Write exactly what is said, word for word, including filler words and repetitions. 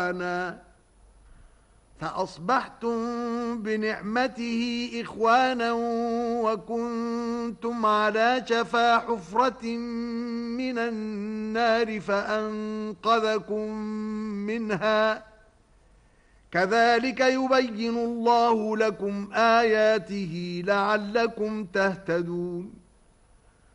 فأصبحتم بنعمته إخوانا وكنتم على شفا حفرة من النار فأنقذكم منها كذلك يبين الله لكم آياته لعلكم تهتدون